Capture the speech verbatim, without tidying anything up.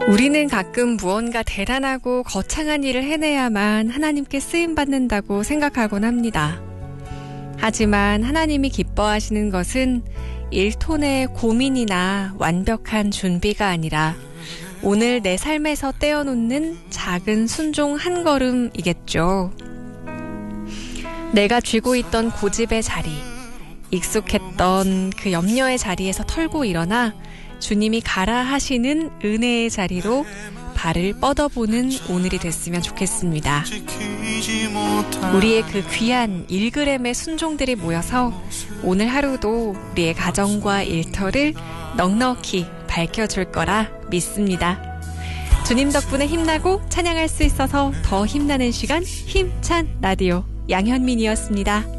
우리는 가끔 무언가 대단하고 거창한 일을 해내야만 하나님께 쓰임받는다고 생각하곤 합니다. 하지만 하나님이 기뻐하시는 것은 일 톤의 고민이나 완벽한 준비가 아니라 오늘 내 삶에서 떼어놓는 작은 순종 한 걸음이겠죠. 내가 쥐고 있던 고집의 자리, 익숙했던 그 염려의 자리에서 털고 일어나 주님이 가라 하시는 은혜의 자리로 발을 뻗어보는 오늘이 됐으면 좋겠습니다. 우리의 그 귀한 일 그램의 순종들이 모여서 오늘 하루도 우리의 가정과 일터를 넉넉히 밝혀줄 거라 믿습니다. 주님 덕분에 힘나고 찬양할 수 있어서 더 힘나는 시간, 힘찬 라디오 양현민이었습니다.